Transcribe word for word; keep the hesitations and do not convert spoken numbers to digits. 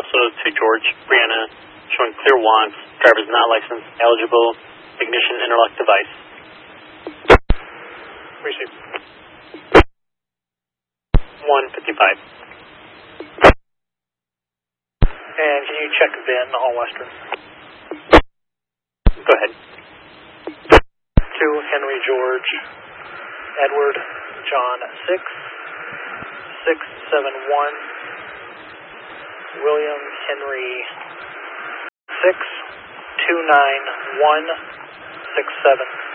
also to George, Brianna, showing clear wants, driver's not licensed, eligible, ignition interlock device. Receive. one fifty-five. And can you check V I N, all Western? Go ahead. Two, Henry George, Edward, John, six, six, seven, one, William, Henry, six, two, nine, one, six, seven.